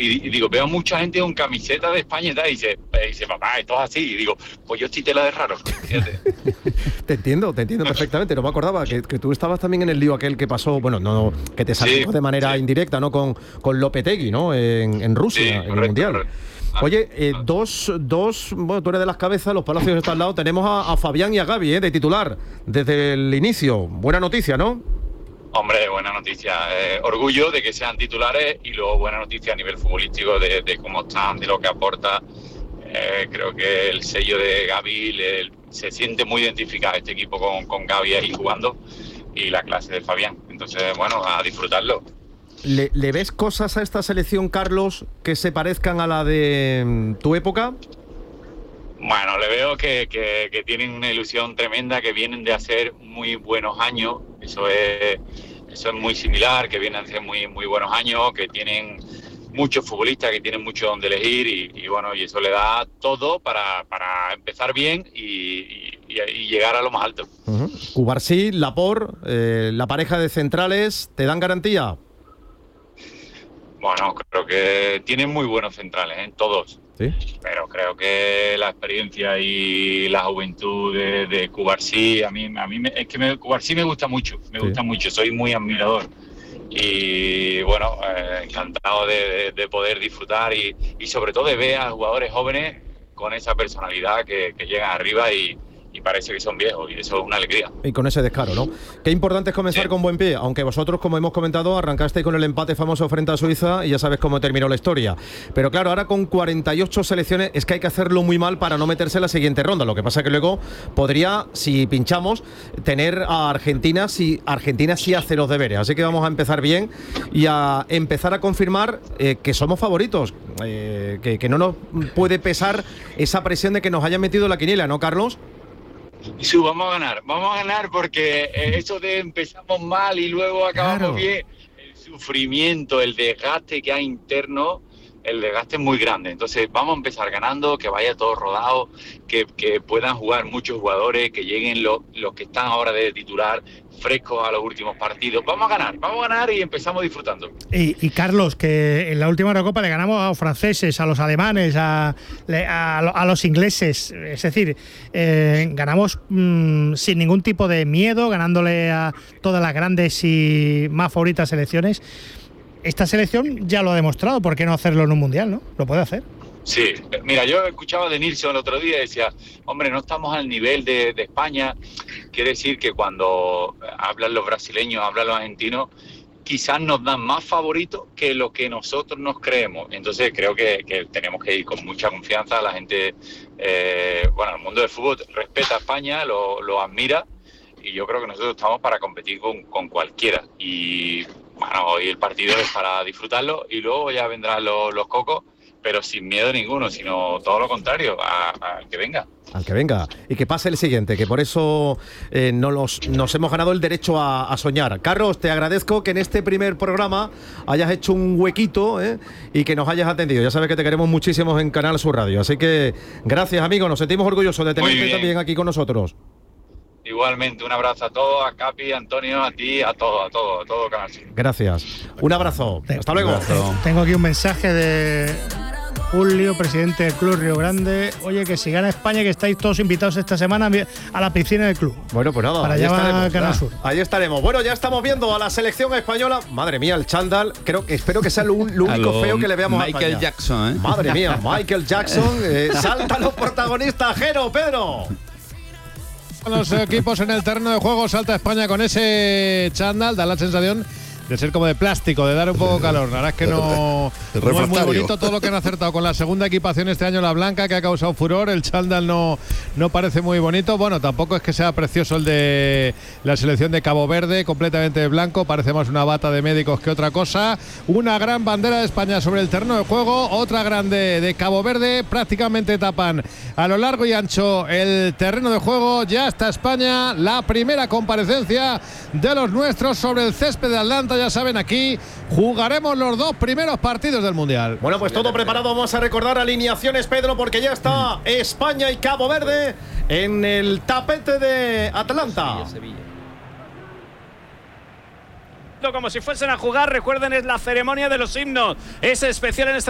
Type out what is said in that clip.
y digo, veo mucha gente con camiseta de España y tal, y dice, papá, esto es así. Y digo, pues yo estoy tela de raro, fíjate. Te entiendo perfectamente. No me acordaba que tú estabas también en el lío aquel que pasó, bueno, no que te salió de manera indirecta, ¿no? Con Lopetegui, ¿no? En Rusia, en el Mundial. Correcto. Oye, bueno, tú eres de las cabezas, los Palacios están al lado. Tenemos a Fabián y a Gavi, de titular, desde el inicio. Buena noticia, ¿no? Hombre, buena noticia. Orgullo de que sean titulares y luego buena noticia a nivel futbolístico de cómo están, de lo que aporta. Creo que el sello de Gavi se siente muy identificado este equipo con Gavi ahí jugando y la clase de Fabián. Entonces, bueno, a disfrutarlo. ¿Le ves cosas a esta selección, Carlos, que se parezcan a la de tu época? Bueno, le veo que tienen una ilusión tremenda, que vienen de hacer muy buenos años. Eso es muy similar, que vienen de hacer muy, muy buenos años, que tienen muchos futbolistas, que tienen mucho donde elegir y bueno, y eso le da todo para empezar bien y llegar a lo más alto. Cubarsí, Laporte, la pareja de centrales, ¿te dan garantía? Bueno, creo que tienen muy buenos centrales, todos. ¿Sí? Pero creo que la experiencia y la juventud de Cubarsí, Cubarsí me gusta mucho, gusta mucho, soy muy admirador. Y bueno, encantado de poder disfrutar y sobre todo de ver a jugadores jóvenes con esa personalidad que llegan arriba y parece que son viejos, y eso es una alegría. Y con ese descaro, ¿no? Qué importante es comenzar con buen pie, aunque vosotros, como hemos comentado, arrancasteis con el empate famoso frente a Suiza y ya sabes cómo terminó la historia. Pero claro, ahora con 48 selecciones es que hay que hacerlo muy mal para no meterse en la siguiente ronda. Lo que pasa es que luego podría, si pinchamos, tener a Argentina si Argentina sí hace los deberes. Así que vamos a empezar bien y a empezar a confirmar que somos favoritos, que no nos puede pesar esa presión de que nos hayan metido la quiniela, ¿no, Carlos? Sí, vamos a ganar porque eso de empezamos mal y luego acabamos bien, el sufrimiento, el desgaste que hay interno, el desgaste es muy grande. Entonces vamos a empezar ganando, que vaya todo rodado, que puedan jugar muchos jugadores, que lleguen los que están ahora de titular frescos a los últimos partidos. Vamos a ganar y empezamos disfrutando. Y Carlos, que en la última Eurocopa le ganamos a los franceses, a los alemanes, a los ingleses. Es decir, ganamos sin ningún tipo de miedo, ganándole a todas las grandes y más favoritas selecciones. Esta selección ya lo ha demostrado, ¿por qué no hacerlo en un mundial, no? Lo puede hacer. Sí, mira, yo escuchaba de Nilsson el otro día y decía, hombre, no estamos al nivel de España. Quiere decir que cuando hablan los brasileños, hablan los argentinos, quizás nos dan más favoritos que lo que nosotros nos creemos. Entonces creo que tenemos que ir con mucha confianza. La gente, el mundo del fútbol respeta a España, lo admira, y yo creo que nosotros estamos para competir con cualquiera. Y bueno, hoy el partido es para disfrutarlo y luego ya vendrán los cocos, pero sin miedo ninguno, sino todo lo contrario, al que venga. Al que venga. Y que pase el siguiente, que por eso nos hemos ganado el derecho a soñar. Carlos, te agradezco que en este primer programa hayas hecho un huequito y que nos hayas atendido. Ya sabes que te queremos muchísimo en Canal Sur Radio. Así que gracias, amigo. Nos sentimos orgullosos de tenerte también aquí con nosotros. Igualmente, un abrazo a todos, a Capi, a Antonio, a ti, a todo Canal Sur. Gracias. Un abrazo. Hasta luego. Tengo aquí un mensaje de Julio, presidente del Club Río Grande. Oye, que si gana España, que estáis todos invitados esta semana a la piscina del club. Bueno, pues nada, para allá va Canal Sur. Ahí estaremos. Bueno, ya estamos viendo a la selección española. Madre mía, el chándal. Espero que sea lo único feo que le veamos a Michael Jackson, Madre mía, Michael Jackson. Salta los protagonistas, Jero, Pedro. Los equipos en el terreno de juego, salta España con ese chándal, da la sensación de ser como de plástico, de dar un poco calor. La verdad es que no es muy bonito todo lo que han acertado con la segunda equipación este año, la blanca, que ha causado furor. El chándal no parece muy bonito. Bueno, tampoco es que sea precioso el de la selección de Cabo Verde, completamente blanco, parece más una bata de médicos que otra cosa. Una gran bandera de España sobre el terreno de juego, otra grande de Cabo Verde, prácticamente tapan a lo largo y ancho el terreno de juego. Ya está España, la primera comparecencia de los nuestros sobre el césped de Atlanta. Ya saben, aquí jugaremos los 2 primeros partidos del Mundial. Bueno, pues todo preparado. Vamos a recordar alineaciones, Pedro, porque ya está España y Cabo Verde en el tapete de Atlanta. Sevilla. Como si fuesen a jugar, recuerden, es la ceremonia de los himnos. Es especial en este